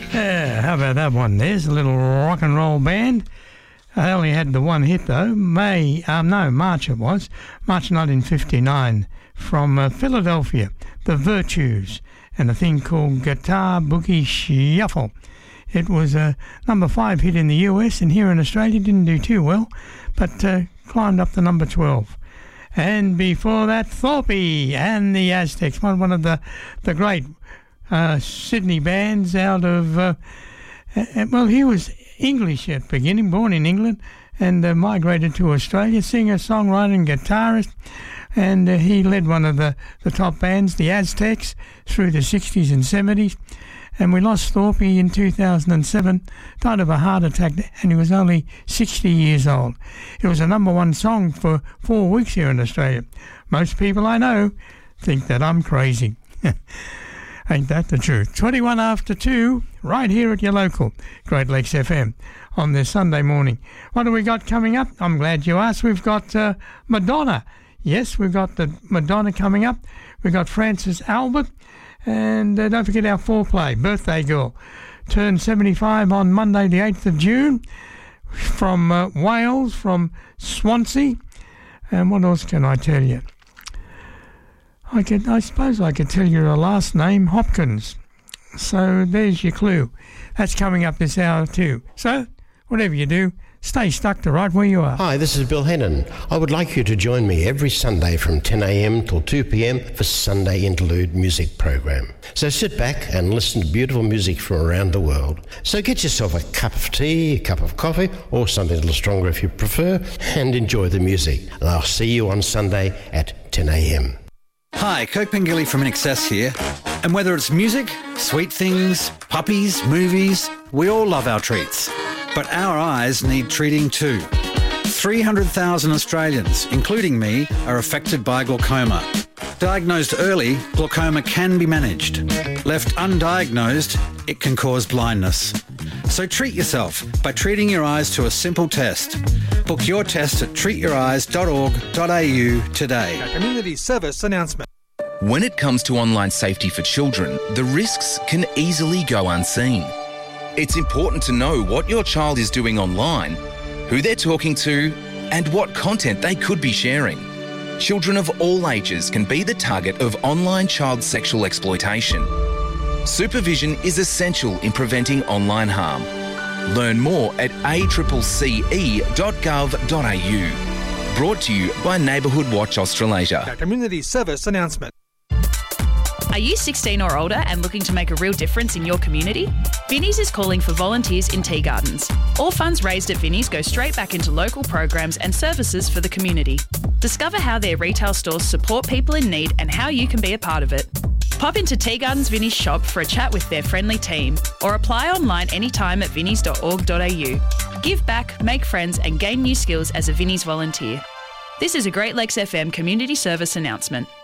Yeah, how about that one? There's a little rock and roll band. I only had the one hit though. March it was. March 1959 from Philadelphia, The Virtues, and a thing called Guitar Boogie Shuffle. It was a number 5 hit in the US, and here in Australia didn't do too well, but climbed up to number 12. And before that, Thorpe and the Aztecs, one of the great Sydney bands out of, he was English at the beginning, born in England, and migrated to Australia, singer, songwriter and guitarist, and he led one of the top bands, the Aztecs, through the 60s and 70s, and we lost Thorpe in 2007, died of a heart attack, and he was only 60 years old. It was a number 1 song for 4 weeks here in Australia. Most people I know think that I'm crazy. Ain't that the truth? 21 after 2, right here at your local Great Lakes FM on this Sunday morning. What do we got coming up? I'm glad you asked. We've got Madonna. Yes, we've got the Madonna coming up. We've got Frances Albert. And don't forget our foreplay, Birthday Girl. Turned 75 on Monday the 8th of June from Wales, from Swansea. And what else can I tell you? I suppose I could tell you her last name, Hopkins. So there's your clue. That's coming up this hour too. So, whatever you do, stay stuck to right where you are. Hi, this is Bill Hennon. I would like you to join me every Sunday from 10 a.m. till 2 p.m. for Sunday Interlude music program. So sit back and listen to beautiful music from around the world. So get yourself a cup of tea, a cup of coffee, or something a little stronger if you prefer, and enjoy the music. And I'll see you on Sunday at 10 a.m. Hi, Kirk Pengilly from INXS here. And whether it's music, sweet things, puppies, movies, we all love our treats. But our eyes need treating too. 300,000 Australians, including me, are affected by glaucoma. Diagnosed early, glaucoma can be managed. Left undiagnosed, it can cause blindness. So treat yourself by treating your eyes to a simple test. Book your test at treatyoureyes.org.au today. A community service announcement. When it comes to online safety for children, the risks can easily go unseen. It's important to know what your child is doing online, who they're talking to, and what content they could be sharing. Children of all ages can be the target of online child sexual exploitation. Supervision is essential in preventing online harm. Learn more at accce.gov.au. Brought to you by Neighbourhood Watch Australasia. A community service announcement. Are you 16 or older and looking to make a real difference in your community? Vinnie's is calling for volunteers in tea gardens. All funds raised at Vinnie's go straight back into local programs and services for the community. Discover how their retail stores support people in need and how you can be a part of it. Pop into Tea Gardens Vinnie's shop for a chat with their friendly team, or apply online anytime at vinnies.org.au. Give back, make friends and gain new skills as a Vinnie's volunteer. This is a Great Lakes FM community service announcement.